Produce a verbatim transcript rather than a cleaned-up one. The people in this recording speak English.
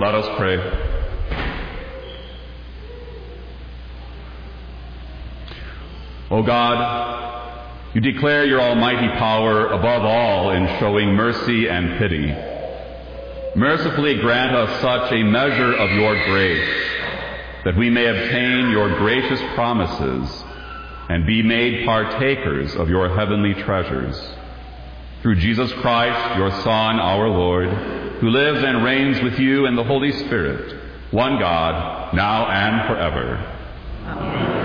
Let us pray. O God, you declare your almighty power above all in showing mercy and pity. Mercifully grant us such a measure of your grace that we may obtain your gracious promises and be made partakers of your heavenly treasures. Through Jesus Christ, your Son, our Lord, who lives and reigns with you in the Holy Spirit, one God, now and forever. Amen.